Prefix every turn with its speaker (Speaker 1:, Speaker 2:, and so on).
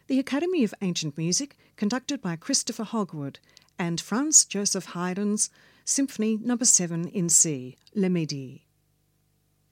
Speaker 1: the Academy of Ancient Music, conducted by Christopher Hogwood, and Franz Joseph Haydn's Symphony No. 7 in C, Le Midi.